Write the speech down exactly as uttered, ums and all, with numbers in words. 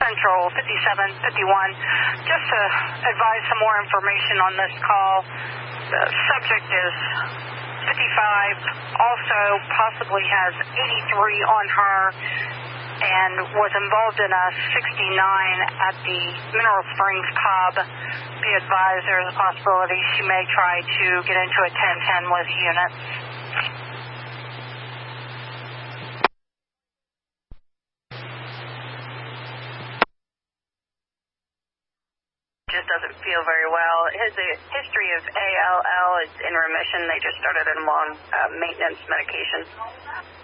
Central fifty-seven fifty-one. Just to advise some more information on this call, the subject is fifty-five, also possibly has eighty-three on her, and was involved in a sixty-nine at the Mineral Springs Pub. Be advised there's a possibility she may try to get into a ten ten with units. Just doesn't feel very well. His a history of A L L is in remission. They just started him on uh, maintenance medication.